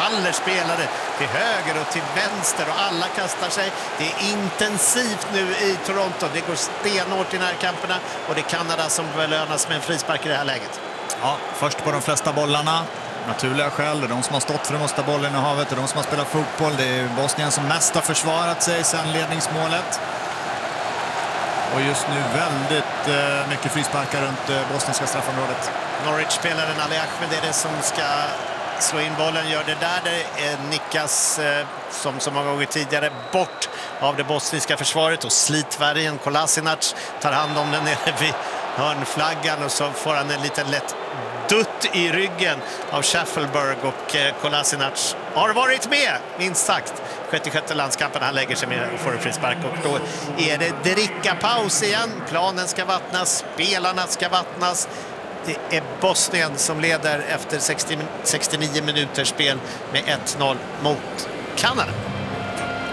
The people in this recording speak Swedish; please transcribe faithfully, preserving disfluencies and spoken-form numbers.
faller spelare till höger och till vänster och alla kastar sig. Det är intensivt nu i Toronto. Det går stenhårt i närkamperna och det är Kanada som belönas med en frispark i det här läget. Ja, först på de flesta bollarna. Naturliga skäl, det är de som har stått för de måste bollen i havet, det är de som har spelat fotboll. Det är Bosnien som mest har försvarat sig sedan ledningsmålet. Och just nu väldigt eh, mycket frisparkar runt eh, bosniska straffområdet. Norwich-spelaren Ali Ahmed är det som ska slå in bollen, gör det där. Det är nickas eh, som så många gånger tidigare bort av det bosniska försvaret och slitvärjen Kolasinac tar hand om den nere vid hörnflaggan och så får han en liten lätt dutt i ryggen av Schaffelberg och eh, Kolasinac har varit med, minst sagt. sjuttiosjätte landskampen, han lägger sig med och får en frispark och då är det dricka-paus igen. Planen ska vattnas, spelarna ska vattnas. Det är Bosnien som leder efter sextio, sextionio minuters spel med ett noll mot Kanada.